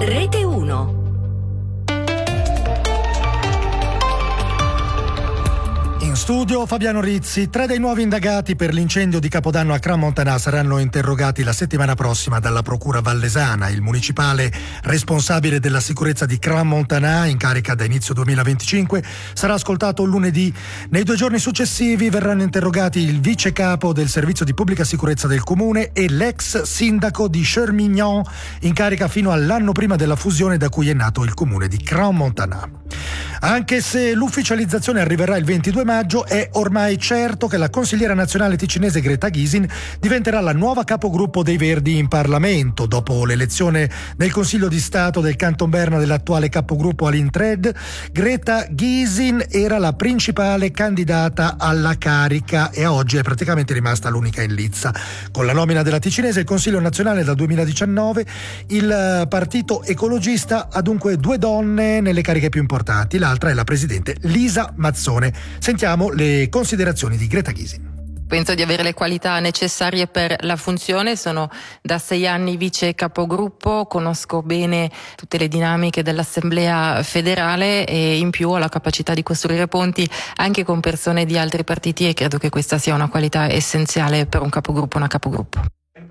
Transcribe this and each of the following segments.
Rete 1. In studio Fabiano Rizzi. 3 dei nuovi indagati per l'incendio di Capodanno a Crans-Montana saranno interrogati la settimana prossima dalla Procura Vallesana. Il municipale responsabile della sicurezza di Crans-Montana, in carica da inizio 2025, sarà ascoltato lunedì. Nei 2 giorni successivi verranno interrogati il vice capo del servizio di pubblica sicurezza del comune e l'ex sindaco di Chermignon, in carica fino all'anno prima della fusione da cui è nato il comune di Crans-Montana. Anche se l'ufficializzazione arriverà il 22 maggio, è ormai certo che la consigliera nazionale ticinese Greta Gysin diventerà la nuova capogruppo dei Verdi in Parlamento. Dopo l'elezione nel Consiglio di Stato del Canton Berna dell'attuale capogruppo Aline Tred, Greta Gysin era la principale candidata alla carica e oggi è praticamente rimasta l'unica in lizza. Con la nomina della ticinese, il Consiglio nazionale dal 2019, il partito ecologista ha dunque 2 donne nelle cariche più importanti. L'altra è la presidente Lisa Mazzone. Sentiamo le considerazioni di Greta Gysin. Penso di avere le qualità necessarie per la funzione, sono da 6 anni vice capogruppo, conosco bene tutte le dinamiche dell'Assemblea federale e in più ho la capacità di costruire ponti anche con persone di altri partiti e credo che questa sia una qualità essenziale per un capogruppo, una capogruppo.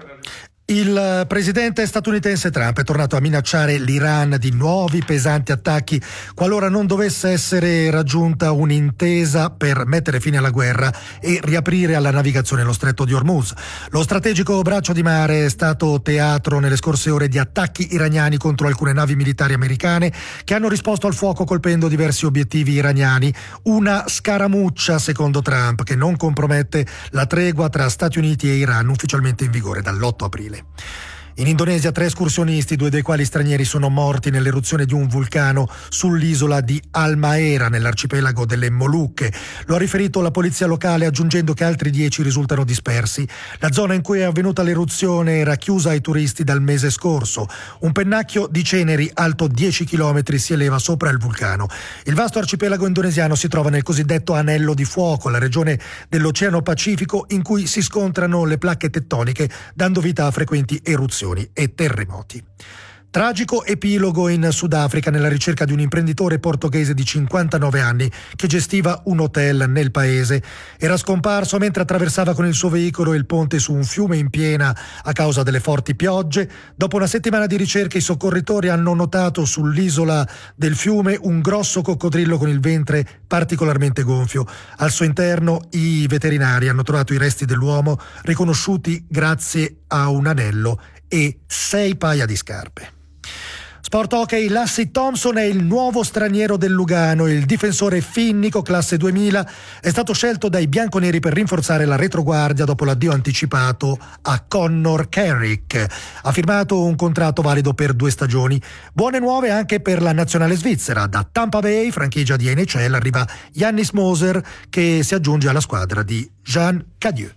Il presidente statunitense Trump è tornato a minacciare l'Iran di nuovi pesanti attacchi qualora non dovesse essere raggiunta un'intesa per mettere fine alla guerra e riaprire alla navigazione lo stretto di Hormuz. Lo strategico braccio di mare è stato teatro nelle scorse ore di attacchi iraniani contro alcune navi militari americane che hanno risposto al fuoco colpendo diversi obiettivi iraniani. Una scaramuccia, secondo Trump, che non compromette la tregua tra Stati Uniti e Iran ufficialmente in vigore dall'8 aprile. In Indonesia 3 escursionisti, 2 dei quali stranieri, sono morti nell'eruzione di un vulcano sull'isola di Halmahera nell'arcipelago delle Molucche. Lo ha riferito la polizia locale, aggiungendo che altri 10 risultano dispersi. La zona in cui è avvenuta l'eruzione era chiusa ai turisti dal mese scorso. Un pennacchio di ceneri alto 10 chilometri si eleva sopra il vulcano. Il vasto arcipelago indonesiano si trova nel cosiddetto Anello di Fuoco, la regione dell'Oceano Pacifico in cui si scontrano le placche tettoniche, dando vita a frequenti eruzioni e terremoti. Tragico epilogo in Sudafrica nella ricerca di un imprenditore portoghese di 59 anni che gestiva un hotel nel paese. Era scomparso mentre attraversava con il suo veicolo il ponte su un fiume in piena a causa delle forti piogge. Dopo una settimana di ricerche, i soccorritori hanno notato sull'isola del fiume un grosso coccodrillo con il ventre particolarmente gonfio. Al suo interno i veterinari hanno trovato i resti dell'uomo, riconosciuti grazie a un anello e 6 paia di scarpe. Sport hockey, Lassie Thompson è il nuovo straniero del Lugano. Il difensore finnico classe 2000 è stato scelto dai bianconeri per rinforzare la retroguardia dopo l'addio anticipato a Connor Carrick. Ha firmato un contratto valido per 2 stagioni. Buone nuove anche per la nazionale svizzera. Da Tampa Bay, franchigia di NHL, arriva Yannis Moser che si aggiunge alla squadra di Jean Cadieux.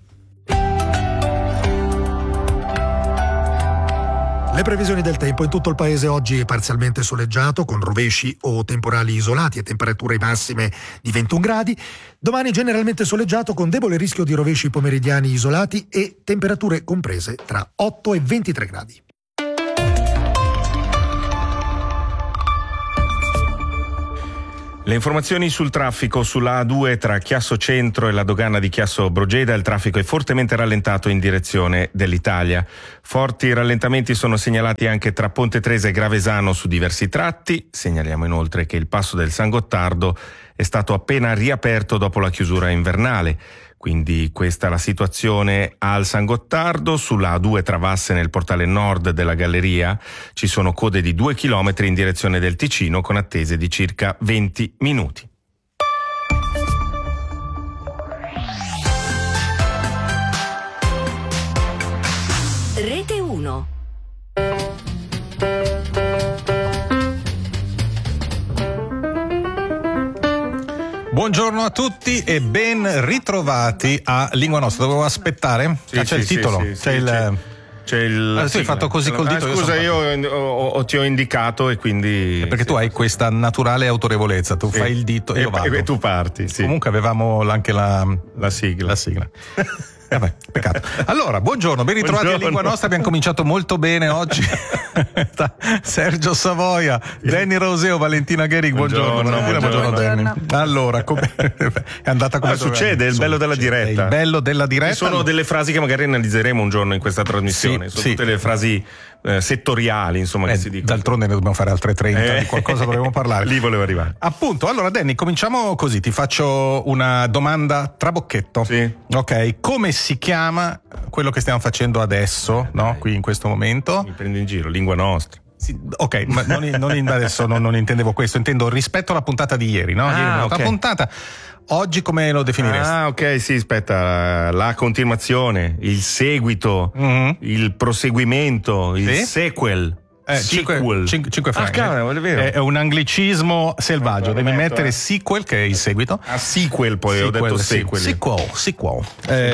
Le previsioni del tempo: in tutto il paese oggi è parzialmente soleggiato con rovesci o temporali isolati e temperature massime di 21 gradi. Domani generalmente soleggiato con debole rischio di rovesci pomeridiani isolati e temperature comprese tra 8 e 23 gradi. Le informazioni sul traffico sulla A2 tra Chiasso Centro e la dogana di Chiasso Brogeda. Il traffico è fortemente rallentato in direzione dell'Italia. Forti rallentamenti sono segnalati anche tra Ponte Tresa e Gravesano su diversi tratti. Segnaliamo inoltre che il passo del San Gottardo è stato appena riaperto dopo la chiusura invernale. Quindi questa è la situazione al San Gottardo. Sulla A2 Travasse nel portale nord della galleria ci sono code di 2 chilometri in direzione del Ticino con attese di circa 20 minuti. Rete 1. Buongiorno a tutti e ben ritrovati a Lingua Nostra. Dovevo aspettare? C'è il titolo? C'è il... Adesso hai fatto così col dito. Scusa, io ti ho indicato e quindi... Perché tu hai questa naturale autorevolezza, tu fai il dito e io vado. E tu parti, sì. Comunque avevamo anche la sigla. Peccato. Allora, buongiorno, ben ritrovati a Lingua Nostra. Abbiamo cominciato molto bene oggi. Sergio Savoia, Danny Roseo, Valentina Gherig. Buongiorno Danny. Allora, è andata come succede, è il bello della diretta. Il bello della diretta. Ci sono delle frasi che magari analizzeremo un giorno in questa trasmissione. Sono tutte le frasi settoriali, insomma, che si dicono. D'altronde ne dobbiamo fare altre 30, di qualcosa dovremmo parlare. Lì volevo arrivare. Appunto, allora Danny, cominciamo così, ti faccio una domanda trabocchetto. Sì. Ok, come si chiama quello che stiamo facendo adesso, no? Qui in questo momento? Mi prendi in giro, Lingua Nostra. Sì, ok, ma adesso non intendevo questo, intendo rispetto alla puntata di ieri, no? Ieri okay. Puntata. Oggi come lo definiresti? Ok, sì, aspetta, la continuazione, il seguito, il proseguimento, il sequel. Cinque franchi. Cavolo, è vero. È un anglicismo selvaggio. Devi mettere sequel, che è il seguito. Sequel, poi ho detto sequel. Sequel.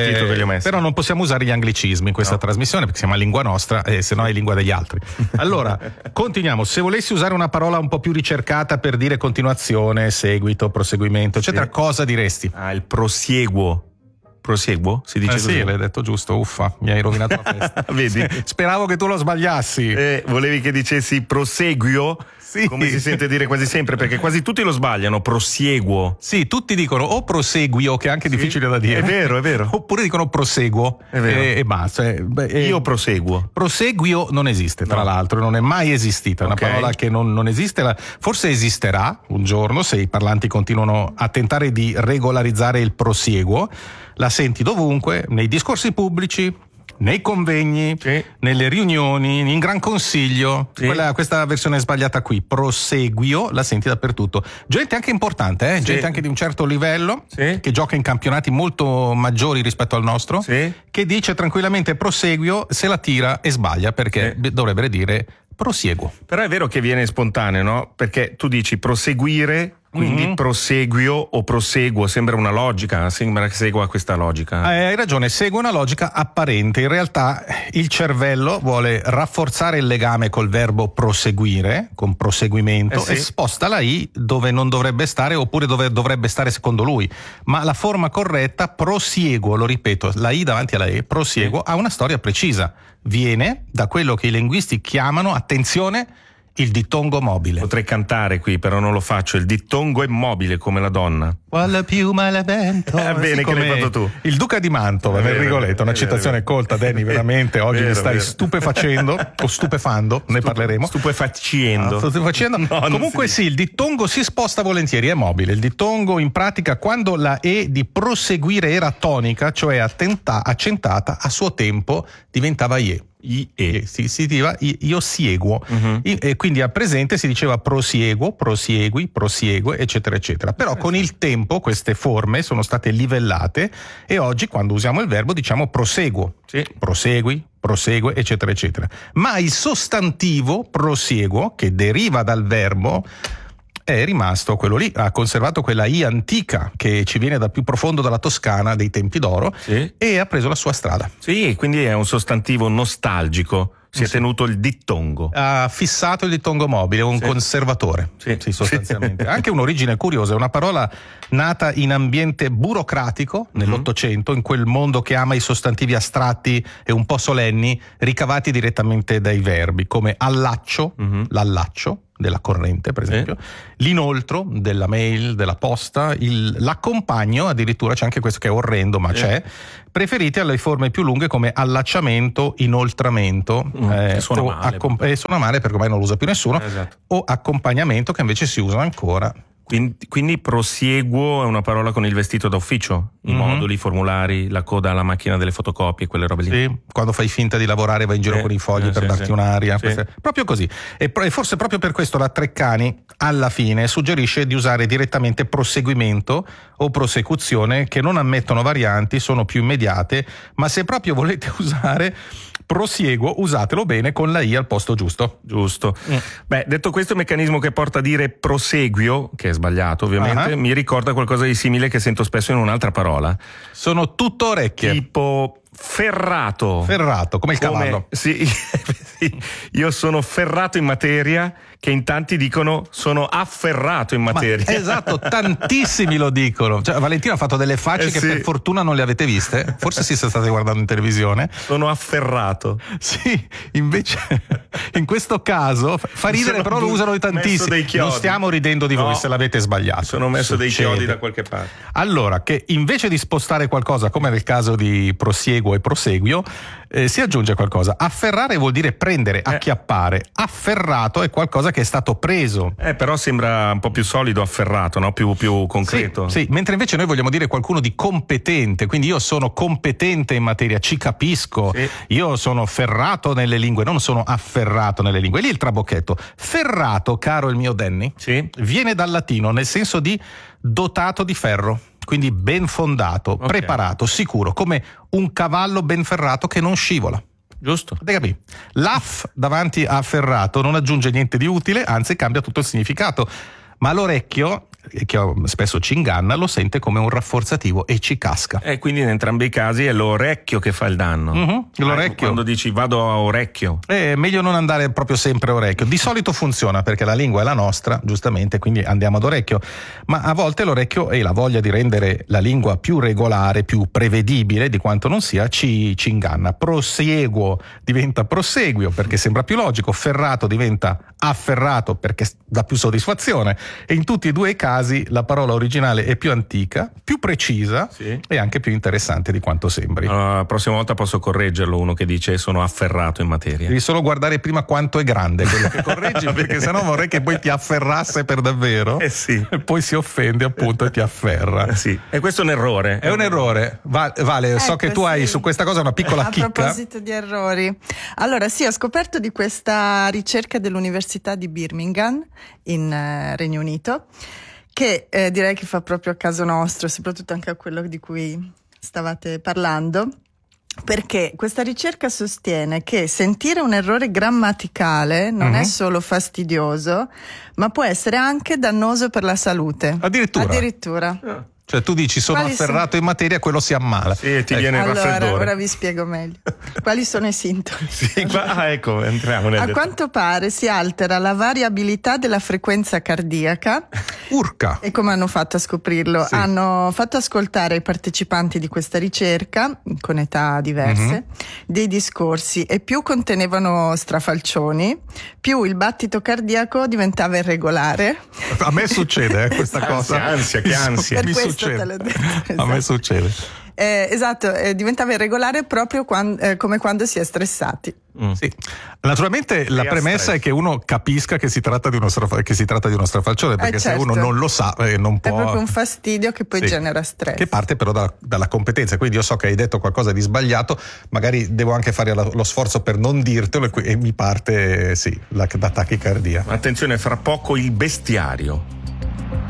Però non possiamo usare gli anglicismi in questa trasmissione perché siamo a Lingua Nostra e se no è lingua degli altri. Allora, continuiamo. Se volessi usare una parola un po' più ricercata per dire continuazione, seguito, proseguimento, eccetera, cosa diresti? Il prosieguo. Proseguo? Si dice così? Sì, l'hai detto giusto, uffa, mi hai rovinato la festa. Vedi? Speravo che tu lo sbagliassi. Volevi che dicessi proseguio? Sì. Come si sente dire quasi sempre, perché quasi tutti lo sbagliano, prosieguo. Sì, tutti dicono o proseguio, che è anche difficile da dire. È vero. Oppure dicono proseguo. È vero. E basta. Io proseguo. Proseguio non esiste, tra l'altro, non è mai esistita. È una parola che non esiste. Forse esisterà un giorno se i parlanti continuano a tentare di regolarizzare il prosieguo. La senti dovunque, nei discorsi pubblici, nei convegni, nelle riunioni, in Gran Consiglio. Questa versione sbagliata qui, proseguio, la senti dappertutto. Gente anche importante, gente anche di un certo livello, che gioca in campionati molto maggiori rispetto al nostro, che dice tranquillamente proseguio, se la tira e sbaglia perché dovrebbe dire prosieguo. Però è vero che viene spontaneo, no? Perché tu dici proseguire, quindi proseguio o proseguo, sembra una logica, sembra che segua questa logica. Hai ragione, segue una logica apparente. In realtà il cervello vuole rafforzare il legame col verbo proseguire, con proseguimento, e sposta la I dove non dovrebbe stare oppure dove dovrebbe stare secondo lui. Ma la forma corretta, prosieguo, lo ripeto, la I davanti alla E, prosieguo, ha una storia precisa. Viene da quello che i linguisti chiamano, attenzione, il dittongo mobile. Potrei cantare qui, però non lo faccio. Il dittongo è mobile come la donna. Quale più malavento. Bene, che l'hai fatto tu. Il Duca di Mantova, nel Rigoletto, una citazione colta, Danny, veramente. Oggi mi stai stupefacendo o stupefando, ne parleremo. Stupefacendo. Comunque sì, il dittongo si sposta volentieri, è mobile. Il dittongo in pratica, quando la E di proseguire era tonica, cioè accentata, a suo tempo diventava IE. Si diceva io seguo, e quindi a presente si diceva prosieguo, prosegue, eccetera eccetera. Però con il tempo queste forme sono state livellate e oggi quando usiamo il verbo diciamo proseguo, prosegui, prosegue, eccetera eccetera. Ma il sostantivo prosieguo, che deriva dal verbo, è rimasto quello lì, ha conservato quella I antica che ci viene da più profondo dalla Toscana dei tempi d'oro e ha preso la sua strada. Sì, quindi è un sostantivo nostalgico. Si è tenuto il dittongo. Ha fissato il dittongo mobile, un conservatore. Sì, sostanzialmente. Anche un'origine curiosa, è una parola nata in ambiente burocratico nell'Ottocento, in quel mondo che ama i sostantivi astratti e un po' solenni, ricavati direttamente dai verbi, come allaccio, l'allaccio della corrente, per esempio, l'inoltro della mail, della posta, l'accompagno, addirittura c'è anche questo che è orrendo, ma c'è, preferiti alle forme più lunghe come allacciamento, inoltramento, suona male perché ormai non lo usa più nessuno, o accompagnamento, che invece si usa ancora. Quindi prosieguo è una parola con il vestito da ufficio, i moduli, i formulari, la coda alla macchina delle fotocopie, quelle robe lì. Sì, quando fai finta di lavorare vai in giro con i fogli per darti un'aria. Proprio così. E forse proprio per questo la Treccani alla fine suggerisce di usare direttamente proseguimento o prosecuzione, che non ammettono varianti, sono più immediate, ma se proprio volete usare prosieguo, usatelo bene con la I al posto giusto. Giusto. Beh, detto questo, il meccanismo che porta a dire proseguio, che è sbagliato ovviamente, mi ricorda qualcosa di simile che sento spesso in un'altra parola. Sono tutto orecchie. Tipo ferrato. Ferrato, come il cavallo. Sì, io sono ferrato in materia, che in tanti dicono sono afferrato in materia. Esatto, tantissimi lo dicono. Cioè, Valentino ha fatto delle facce che sì. per fortuna non le avete viste. Forse si state guardando in televisione. Sono afferrato. Sì, invece in questo caso fa ridere, però lo usano tantissimo. Non stiamo ridendo di voi se l'avete sbagliato. Sono messo dei chiodi da qualche parte. Allora, che invece di spostare qualcosa, come nel caso di prosieguo e proseguio, si aggiunge qualcosa. Afferrare vuol dire prendere, acchiappare. Afferrato è qualcosa che è stato preso. Però sembra un po' più solido afferrato, no? Più concreto. Sì, mentre invece noi vogliamo dire qualcuno di competente, quindi io sono competente in materia, ci capisco, io sono ferrato nelle lingue, non sono afferrato nelle lingue. Lì il trabocchetto. Ferrato, caro il mio Danny, viene dal latino nel senso di dotato di ferro. Quindi ben fondato, preparato, sicuro, come un cavallo ben ferrato che non scivola. Giusto. L'aff davanti a ferrato non aggiunge niente di utile, anzi cambia tutto il significato. Ma l'orecchio, che spesso ci inganna, lo sente come un rafforzativo e ci casca. Quindi in entrambi i casi è l'orecchio che fa il danno. L'orecchio. Quando dici vado a orecchio. È meglio non andare proprio sempre a orecchio. Di solito funziona perché la lingua è la nostra, giustamente, quindi andiamo ad orecchio. Ma a volte l'orecchio e la voglia di rendere la lingua più regolare, più prevedibile di quanto non sia, ci inganna. Prosieguo diventa proseguio perché sembra più logico. Ferrato diventa afferrato perché dà più soddisfazione. E in tutti e due i casi la parola originale è più antica, più precisa e anche più interessante di quanto sembri. La prossima volta posso correggerlo, uno che dice sono afferrato in materia. Devi solo guardare prima quanto è grande quello che correggi, perché sennò vorrei che poi ti afferrasse per davvero. E poi si offende appunto e ti afferra. E questo è un errore. È un errore. Vale, so che tu hai su questa cosa una piccola chicca. A proposito di errori. Allora ho scoperto di questa ricerca dell'Università di Birmingham in Regno Unito, che direi che fa proprio a caso nostro, soprattutto anche a quello di cui stavate parlando, perché questa ricerca sostiene che sentire un errore grammaticale non è solo fastidioso, ma può essere anche dannoso per la salute. Addirittura. Cioè tu dici sono afferrato in materia, quello si ammala. Sì, ti viene il raffreddore. Ora vi spiego meglio. Quali sono i sintomi? Ecco, entriamo nel A quanto pare si altera la variabilità della frequenza cardiaca. Urca! E come hanno fatto a scoprirlo? Hanno fatto ascoltare ai partecipanti di questa ricerca, con età diverse, dei discorsi, e più contenevano strafalcioni, più il battito cardiaco diventava irregolare. A me succede questa cosa. Che ansia. Per questo succede. te l'ho detto. A me succede. Esatto, diventava irregolare proprio come quando si è stressati. Sì. Naturalmente la premessa è che uno capisca che si tratta di uno strafalcione, perché se uno non lo sa non può. È proprio un fastidio che poi genera stress. Che parte però dalla competenza, quindi io so che hai detto qualcosa di sbagliato, magari devo anche fare lo sforzo per non dirtelo e mi parte la tachicardia. Attenzione, fra poco il bestiario.